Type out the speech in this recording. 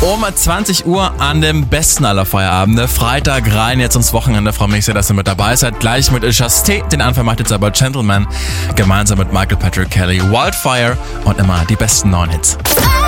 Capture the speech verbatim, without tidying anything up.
Um zwanzig Uhr an dem besten aller Feierabende. Freitag rein, jetzt ins Wochenende. Freue mich sehr, dass ihr mit dabei seid. Gleich mit Chasté. Den Anfang macht jetzt aber Gentleman. Gemeinsam mit Michael Patrick Kelly. Wildfire und immer die besten neuen Hits.